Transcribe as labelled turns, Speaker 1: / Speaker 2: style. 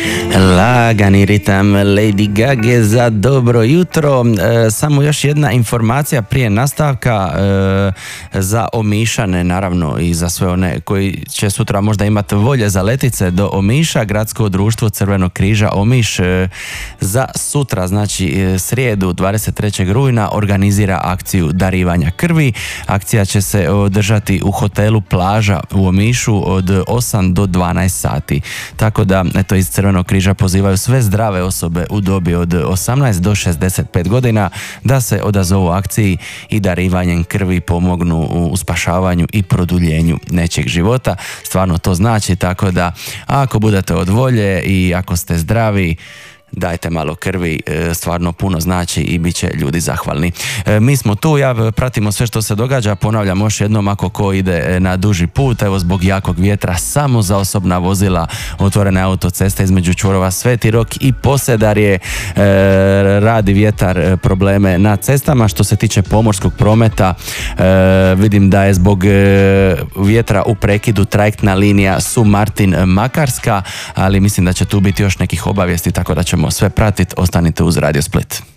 Speaker 1: Lagani ritam Lady Gage za dobro jutro. Samo još jedna informacija prije nastavka za Omišane, naravno i za sve one koji će sutra možda imati volje za letice do Omiša. Gradsko društvo Crvenog križa Omiš za sutra, znači srijedu 23. rujna organizira akciju darivanja krvi. Akcija će se održati u hotelu Plaža u Omišu od 8 do 12 sati. Tako da, eto, iz Crvenog križa pozivaju sve zdrave osobe u dobi od 18 do 65 godina da se odazovu akciji i darivanjem krvi pomognu u spašavanju i produljenju nečeg života. Stvarno to znači, tako da ako budete od volje i ako ste zdravi, dajte malo krvi, stvarno puno znači i bit će ljudi zahvalni. Mi smo tu, pratimo sve što se događa, ponavljam još jednom, ako ko ide na duži put, evo zbog jakog vjetra, samo za osobna vozila otvorene autoceste između čvorova Sveti Rok i Posedarje, radi vjetar probleme na cestama. Što se tiče pomorskog prometa, vidim da je zbog vjetra u prekidu trajektna linija Sumartin-Makarska, ali mislim da će tu biti još nekih obavijesti, tako da ćemo sve pratiti. Ostanite uz Radio Split.